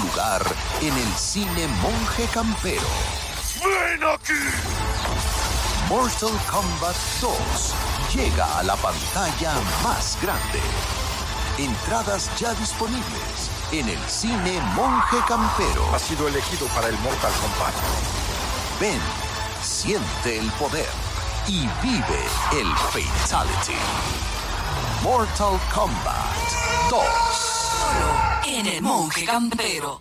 lugar en el cine Monje Campero. ¡Ven aquí! Mortal Kombat 2 llega a la pantalla más grande. Entradas ya disponibles en el cine Monje Campero. Ha sido elegido para el Mortal Kombat. Ven, siente el poder y vive el Fatality. Mortal Kombat 2. Solo en el Monje Campero.